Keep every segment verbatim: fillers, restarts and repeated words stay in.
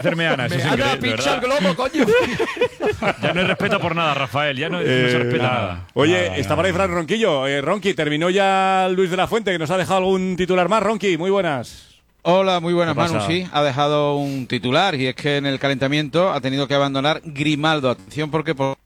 hacer meana. Eso Me es anda increíble, pincha el ¿verdad? globo, coño. Ya no hay respeto por nada, Rafael. Ya no, Eh, no se respeta nada. nada. Oye, Nada, está nada. por ahí Fran Ronquillo. Eh, Ronqui, terminó ya Luis de la Fuente, que nos ha dejado algún titular más. Ronqui, muy buenas. Hola, muy buenas, ¿Qué pasa? Manu. Sí, ha dejado un titular y es que en el calentamiento ha tenido que abandonar Grimaldo. Atención porque por...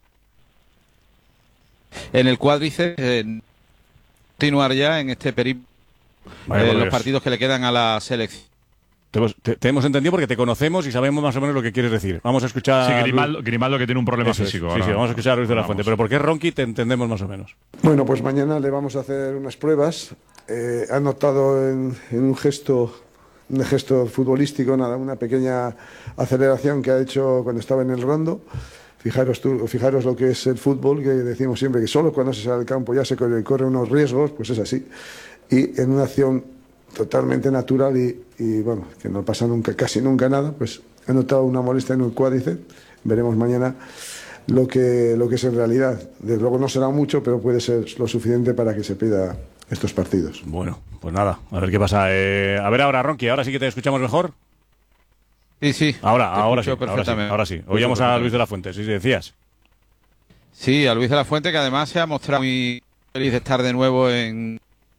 en el cuádriceps eh, continuar ya en este periplo Vaya eh, por los Dios. partidos que le quedan a la selección. Te, hemos- te- te hemos entendido porque te conocemos y sabemos más o menos lo que quieres decir. Vamos a escuchar. Sí, Grimaldo, Grimaldo que tiene un problema Eso es. físico. Sí, ahora. sí, vamos a escuchar a Luis de la Vamos. Fuente. Pero porque es Ronqui te entendemos más o menos. Bueno, pues mañana le vamos a hacer unas pruebas. Eh, ha notado en, en un gesto, un gesto futbolístico, nada, una pequeña aceleración que ha hecho cuando estaba en el rondo. Fijaros, tú, fijaros lo que es el fútbol, que decimos siempre que solo cuando se sale al campo ya se corre, corre unos riesgos, pues es así. Y en una acción totalmente natural y, y, bueno, que no pasa nunca, casi nunca nada, pues ha notado una molestia en el cuádriceps. Veremos mañana lo que, lo que es en realidad. Desde luego no será mucho, pero puede ser lo suficiente para que se pida estos partidos. Bueno, pues nada, a ver qué pasa. Eh, a ver ahora, Ronqui, ahora sí que te escuchamos mejor. Sí, sí. Ahora, te ahora sí, escucho ahora sí, perfectamente. ahora sí. Oíamos a Luis de la Fuente, sí, sí, decías. Sí, a Luis de la Fuente, que además se ha mostrado muy feliz de estar de nuevo en...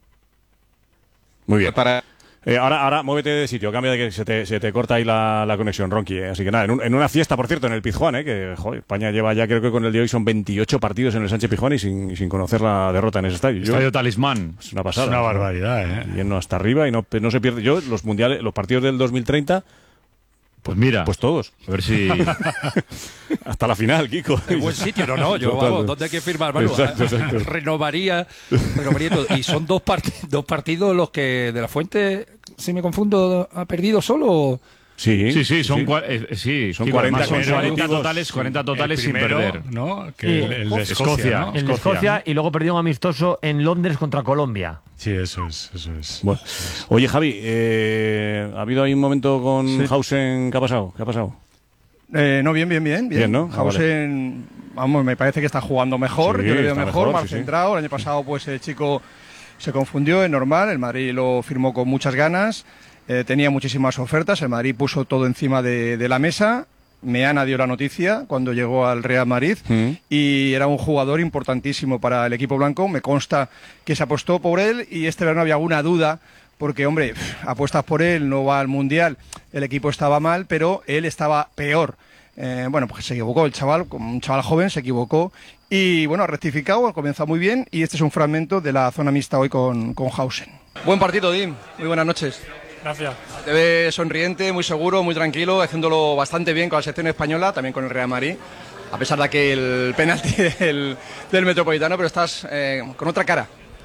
Muy bien. Para... Eh, ahora, ahora, muévete de sitio, cambia de que se te, se te corta ahí la, la conexión, Ronqui. eh. Así que nada, en, un- en una fiesta, por cierto, en el Pizjuán, eh, que joder, España lleva ya, creo que con el de hoy son veintiocho partidos en el Sánchez Pizjuán y sin, y sin conocer la derrota en ese estadio. Yo- Estadio Talismán. es una pasada. Es una ¿no? barbaridad, ¿eh? Lleno hasta arriba y no, no se pierde. Yo, los mundiales, los partidos del dos mil treinta, Pues mira, pues todos. a ver si... Hasta la final, Kiko. En buen sitio, no, no, yo, Total. vamos, ¿dónde hay que firmar, Manu? Exacto, exacto. Renovaría, renovaría todo. Y son dos, parti- dos partidos los que de la Fuente, si me confundo, ha perdido solo. o- Sí, Sí, sí, son, cua- eh, sí, Son Kiko, cuarenta además son cuarenta consecutivos. totales, cuarenta totales El sin primero, perder. ¿no? Que Sí. el, el de Escocia, Escocia. ¿no? El de Escocia y luego perdió un amistoso en Londres contra Colombia. Sí, eso es, eso es. Bueno. Oye, Javi, eh, ¿ha habido ahí un momento con Sí. Hausen? ¿Qué ha pasado? ¿Qué ha pasado? Eh, no, bien, bien, bien. Bien, Bien, ¿no? Ah, Hausen, vamos, me parece que está jugando mejor, Sí, yo le veo está mejor, mejor, más sí, sí. centrado. El año pasado, pues el chico se confundió, es normal. El Madrid lo firmó con muchas ganas, eh, tenía muchísimas ofertas. El Madrid puso todo encima de, de la mesa. Meana dio la noticia cuando llegó al Real Madrid Mm. y era un jugador importantísimo para el equipo blanco. Me consta que se apostó por él y este verano había alguna duda porque, hombre, pff, apuestas por él, no va al Mundial, el equipo estaba mal, pero él estaba peor. Eh, bueno, pues se equivocó el chaval, como un chaval joven, se equivocó y, bueno, ha rectificado, ha comenzado muy bien y este es un fragmento de la zona mixta hoy con, con Hausen. Buen partido, Dim. Muy buenas noches. Gracias. Te ves sonriente, muy seguro, muy tranquilo, haciéndolo bastante bien con la selección española, también con el Real Madrid, a pesar de aquel penalti del, del Metropolitano, pero estás eh, con otra cara.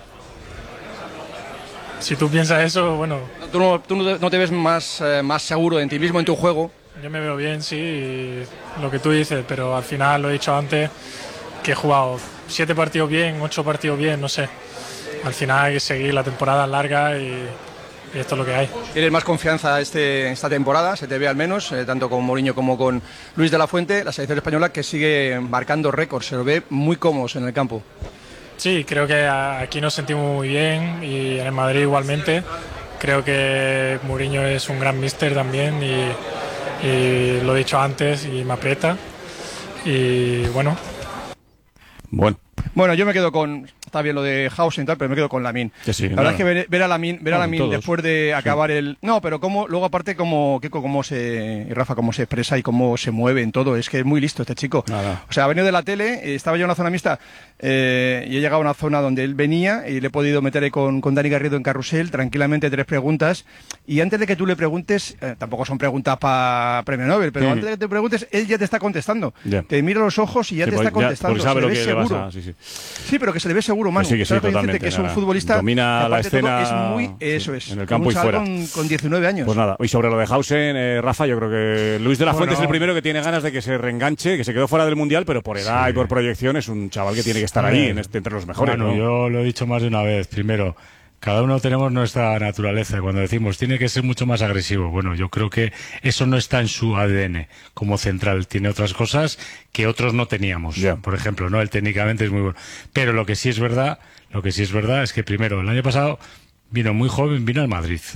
Si tú piensas eso, bueno, ¿Tú no, tú no te, no te ves más, eh, más seguro en ti mismo, en tu juego? yo me veo bien, sí, y lo que tú dices, pero al final lo he dicho antes, que he jugado siete partidos bien, ocho partidos bien, no sé. Al final hay que seguir, la temporada es larga y, y esto es lo que hay. Tienes más confianza este, esta temporada, se te ve al menos, eh, tanto con Mourinho como con Luis de la Fuente, la selección española que sigue marcando récords, se lo ve muy cómodos en el campo. Sí, creo que a- aquí nos sentimos muy bien y en el Madrid igualmente. Creo que Mourinho es un gran míster también y, y lo he dicho antes y me aprieta. Y bueno, Bueno, Bueno, yo me quedo con... Está bien lo de Hausen y tal, pero me quedo con Lamine. que sí. La nada. verdad es que ver, ver a Lamine, ver a Bueno, Lamine todos. después de acabar el... No, pero cómo, luego aparte cómo, Kiko, cómo se... Y Rafa, cómo se expresa y cómo se mueve en todo. Es que es muy listo este chico. Nada. O sea, ha venido de la tele, eh, estaba yo en una zona mixta eh, y he llegado a una zona donde él venía y le he podido meter ahí con, con Dani Garrido en carrusel, tranquilamente tres preguntas. Y antes de que tú le preguntes, eh, tampoco son preguntas para premio Nobel, pero Mm. antes de que te preguntes, él ya te está contestando. Ya. Te mira a los ojos y ya Sí, te porque está ya- contestando. porque sabe se lo le que ve le vas seguro. a... Sí, sí. Sí, pero que se le ve seguro, Manu. Que sí, que sí, ¿Sabes lo decirte? totalmente, Que es un nada. futbolista Domina que, la aparte de todo, escena, es muy, sí, eso es. en el campo un y chaval fuera. Con, con diecinueve años. Pues nada, y sobre lo de Hausen, eh, Rafa, yo creo que Luis de la Fuente Bueno. es el primero que tiene ganas de que se reenganche, que se quedó fuera del Mundial, pero por edad Sí. y por proyección es un chaval que tiene que estar Hombre, ahí, en este, entre los mejores. Manu, ¿no? yo lo he dicho más de una vez. Primero, cada uno tenemos nuestra naturaleza. Cuando decimos tiene que ser mucho más agresivo, bueno, yo creo que eso no está en su A D N como central. Tiene otras cosas que otros no teníamos. Ya. Por ejemplo, no, él técnicamente es muy bueno. Pero lo que sí es verdad, lo que sí es verdad es que primero, el año pasado vino muy joven, vino al Madrid. Hmm.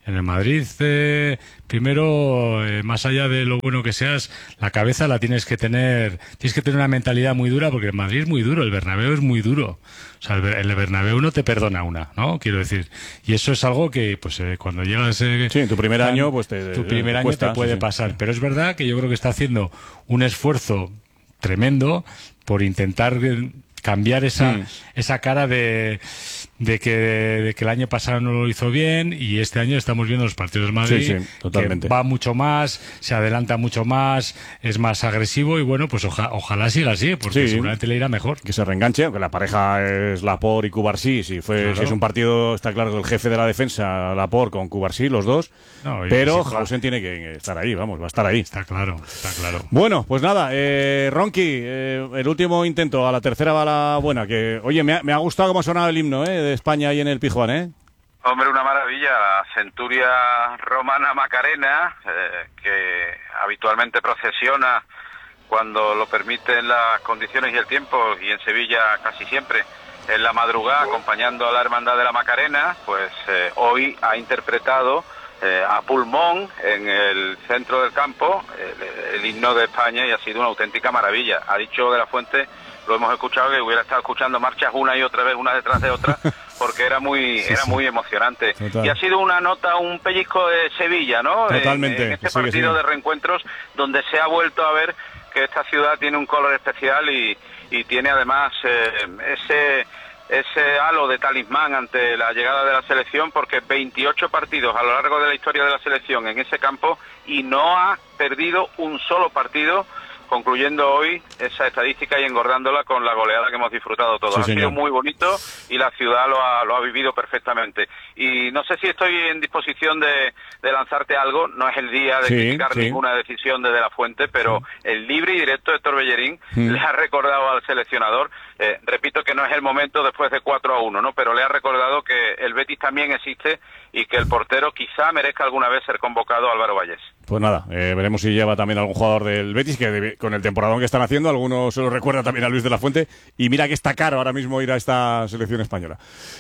En el Madrid, eh, primero, eh, más allá de lo bueno que seas, la cabeza la tienes que tener, tienes que tener una mentalidad muy dura, porque el Madrid es muy duro, el Bernabéu es muy duro. O sea, el, el Bernabéu no te perdona una, ¿no? Quiero decir. Y eso es algo que, pues, eh, cuando llegas... Eh, sí, en tu primer tan, año, pues te Tu primer te año cuesta, te puede sí, sí. pasar. Pero es verdad que yo creo que está haciendo un esfuerzo tremendo por intentar cambiar esa, mm. esa cara de, de, que, de que el año pasado no lo hizo bien y este año estamos viendo los partidos del Madrid, sí, sí, totalmente. que va mucho más, se adelanta mucho más, es más agresivo y bueno, pues oja, ojalá siga así, porque sí, seguramente le irá mejor. Que se reenganche, aunque la pareja es Laporte y Cubarsí, si, fue, claro. si es un partido, está claro que el jefe de la defensa, Laporte con Cubarsí, los dos, no, pero sí, Hausen tiene que estar ahí, vamos, va a estar ahí. Está claro, está claro. Bueno, pues nada, eh, Ronqui, eh, el último intento, a la tercera va la buena, que oye, me ha, me ha gustado cómo ha sonado el himno eh, de España ahí en el Pizjuán, ¿eh? Hombre, una maravilla, la centuria romana Macarena, eh, que habitualmente procesiona cuando lo permiten las condiciones y el tiempo, y en Sevilla casi siempre en la madrugada acompañando a la Hermandad de la Macarena, pues eh, hoy ha interpretado eh, a pulmón en el centro del campo el, el himno de España y ha sido una auténtica maravilla. Ha dicho De la Fuente, lo hemos escuchado, que hubiera estado escuchando marchas una y otra vez, una detrás de otra, porque era muy sí, era sí. muy emocionante. Total. Y ha sido una nota, un pellizco de Sevilla, ¿no? Totalmente. En, en este sí, partido sí. de reencuentros donde se ha vuelto a ver que esta ciudad tiene un color especial y, y tiene además eh, ese ese halo de talismán ante la llegada de la selección, porque veintiocho partidos a lo largo de la historia de la selección en ese campo y no ha perdido un solo partido, concluyendo hoy esa estadística y engordándola con la goleada que hemos disfrutado todos. Sí, ha sido muy bonito y la ciudad lo ha, lo ha vivido perfectamente. Y no sé si estoy en disposición de, de lanzarte algo, no es el día de sí, criticar sí. ninguna decisión de De la Fuente, pero sí. el libre y directo de Héctor Bellerín sí. le ha recordado al seleccionador, eh, repito que no es el momento después de cuatro a uno, ¿no? Pero le ha recordado que el Betis también existe y que el portero quizá merezca alguna vez ser convocado a Álvaro Vallés. Pues nada, eh, veremos si lleva también algún jugador del Betis, que debe, con el temporadón que están haciendo, algunos se lo recuerda también a Luis de la Fuente, y mira que está caro ahora mismo ir a esta selección española.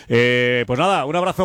Eh, pues nada, un abrazo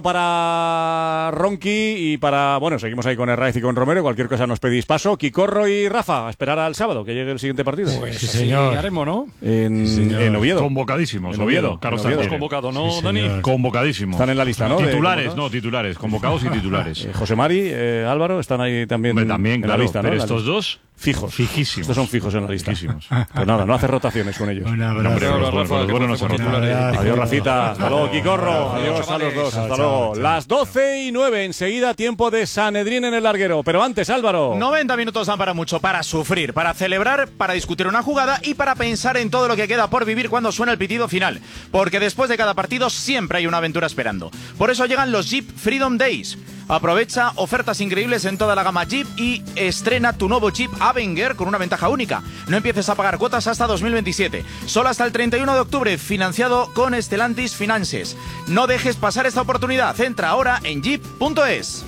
para Ronqui y para, bueno, seguimos ahí con Herraiz y con Romero, cualquier cosa nos pedís paso. Quicorro y Rafa, a esperar al sábado, que llegue el siguiente partido. Pues sí, señor. Sí, haremos, ¿no? En, sí, señor. en Oviedo. Convocadísimos, en Oviedo. Carlos Oviedo. Sánchez. Convocado, ¿no, sí, Dani? Convocadísimos. Están en la lista, ¿no? Titulares, de, no, titulares, convocados y titulares. Eh, José Mari, eh, Álvaro, están ahí también, Hombre, también en claro, la lista, ¿no? Pero estos dos... Fijos. Fijísimos. Estos son fijos en la lista. Fijísimos. Pues nada, no hace rotaciones con ellos. Una no, hombre, los, los, los buenos no se rotan. Adiós, Rafita. Hasta luego, Quicorro. Adiós a los dos. Hasta luego. Las doce y nueve. Enseguida, tiempo de Sanedrín en el larguero. Pero antes, Álvaro. noventa minutos dan para mucho. Para sufrir, para celebrar, para discutir una jugada y para pensar en todo lo que queda por vivir cuando suena el pitido final. Porque después de cada partido siempre hay una aventura esperando. Por eso llegan los Jeep Freedom Days. Aprovecha ofertas increíbles en toda la gama Jeep y estrena tu nuevo Jeep Avenger con una ventaja única. No empieces a pagar cuotas hasta dos mil veintisiete. Solo hasta el treinta y uno de octubre, financiado con Stellantis Finances. No dejes pasar esta oportunidad. Entra ahora en jeep punto es.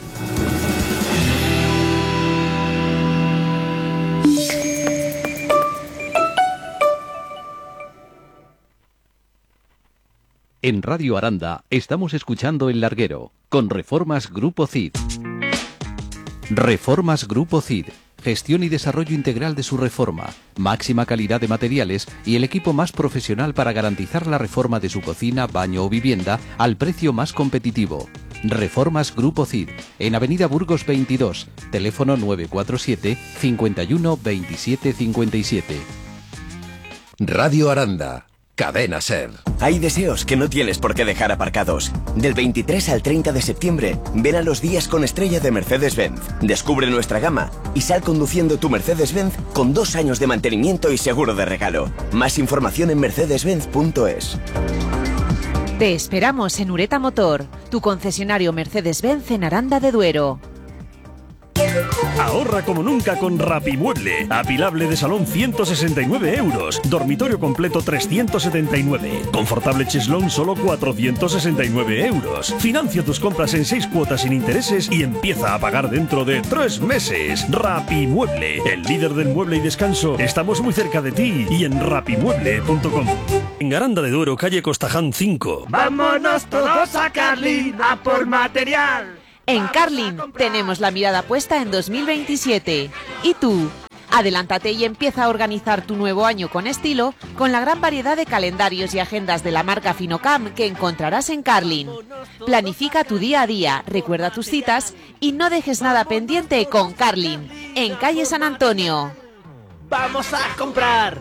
En Radio Aranda estamos escuchando El Larguero, con Reformas Grupo C I D. Reformas Grupo C I D. Gestión y desarrollo integral de su reforma, máxima calidad de materiales y el equipo más profesional para garantizar la reforma de su cocina, baño o vivienda al precio más competitivo. Reformas Grupo C I D, en Avenida Burgos veintidós, teléfono nueve cuatro siete, cinco uno, veintisiete cincuenta y siete. Radio Aranda. Cadena Ser. Hay deseos que no tienes por qué dejar aparcados. Del veintitrés al treinta de septiembre, ven a los días con estrella de Mercedes-Benz. Descubre nuestra gama y sal conduciendo tu Mercedes-Benz con dos años de mantenimiento y seguro de regalo. Más información en mercedes benz punto es. Te esperamos en Ureta Motor, tu concesionario Mercedes-Benz en Aranda de Duero. Ahorra como nunca con Rapimueble. Apilable de salón ciento sesenta y nueve euros. Dormitorio completo trescientos setenta y nueve. Confortable cheslón solo cuatrocientos sesenta y nueve euros. Financia tus compras en seis cuotas sin intereses y empieza a pagar dentro de tres meses. Rapimueble, el líder del mueble y descanso. Estamos muy cerca de ti y en rapimueble punto com. En Aranda de Duero, calle Costaján cinco. Vámonos todos a Carlín a por material. En Carlin tenemos la mirada puesta en dos mil veintisiete. ¿Y tú? Adelántate y empieza a organizar tu nuevo año con estilo con la gran variedad de calendarios y agendas de la marca Finocam que encontrarás en Carlin. Planifica tu día a día, recuerda tus citas y no dejes nada pendiente con Carlin, en calle San Antonio. ¡Vamos a comprar!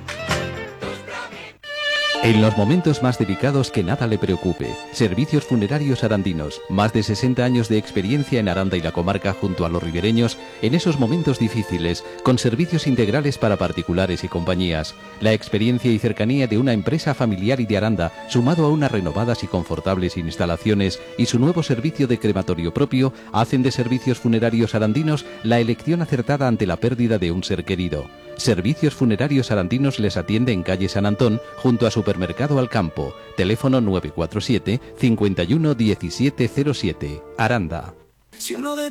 En los momentos más delicados que nada le preocupe. Servicios Funerarios Arandinos. Más de sesenta años de experiencia en Aranda y la comarca junto a los ribereños en esos momentos difíciles, con servicios integrales para particulares y compañías. La experiencia y cercanía de una empresa familiar y de Aranda, sumado a unas renovadas y confortables instalaciones y su nuevo servicio de crematorio propio, hacen de Servicios Funerarios Arandinos la elección acertada ante la pérdida de un ser querido. Servicios Funerarios Arandinos les atiende en calle San Antón, junto a Supermercado Alcampo. Teléfono nueve cuatro siete, cincuenta y uno, diecisiete cero siete. Aranda.